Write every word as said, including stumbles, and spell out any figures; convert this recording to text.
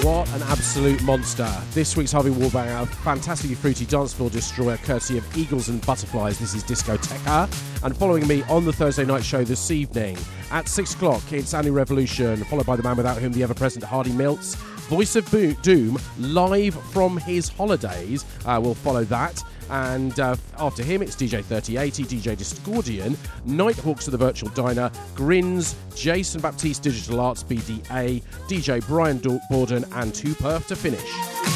What an absolute monster. This week's Harvey Wallbang, a fantastically fruity dance floor destroyer courtesy of Eagles and Butterflies. This is Discoteca. And following me on the Thursday night show this evening at six o'clock, it's Annie Revolution, followed by the man without whom, the ever-present Hardy Milts. Voice of Bo- Doom, live from his holidays. Uh, we'll follow that. And uh, after him, it's D J thirty eighty, D J Discordian, Nighthawks at the Virtual Diner, Grins, Jason Baptiste Digital Arts, B D A, D J Brian Borden, and two Perf to finish.